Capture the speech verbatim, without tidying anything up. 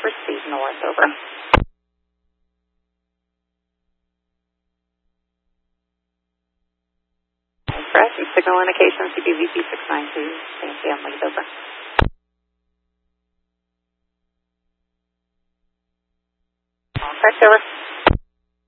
proceed north, over. Express and signal indication C B V P six nine two, Fancy on lead, over. Correct, over.